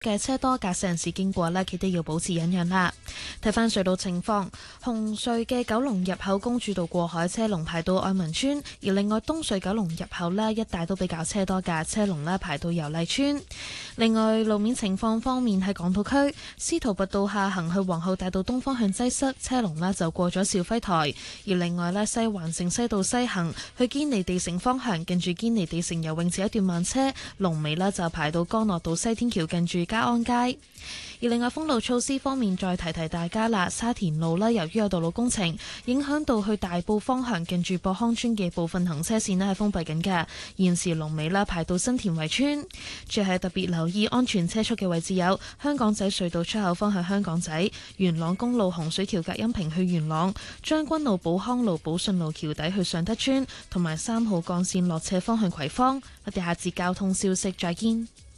嘅車多，駕駛人士經過呢，記得要保持忍讓啦。睇翻隧道情況，紅隧嘅九龍入口公主道過海車龍排到愛民村，而另外東隧九龍入口呢，一帶都比較車多嘅，車龍呢排到油麗村。另外路面情況方面，喺港島區司徒拔道下行去皇后大道東方向擠塞，車龍呢就過咗肇輝台。而另外呢，西環城西道西行去堅尼地城方向，近住堅尼地城游泳池一段慢車，龍尾呢就排到干諾道西天橋近住嘉安街。而另外封路措施方面，再提提大家啦，沙田路呢，由於有道路工程，影響到去大埔方向近住博康村嘅部分行車線呢係封閉緊嘅，現時龍尾啦排到新田圍村。最係特別留意安全車速嘅位置有香港仔隧道出口方向香港仔、元朗公路洪水橋隔音屏去元朗、將軍路寶康路寶順路橋底去尚德村，同埋3號幹線落斜方向葵芳。我哋下節交通消息再見。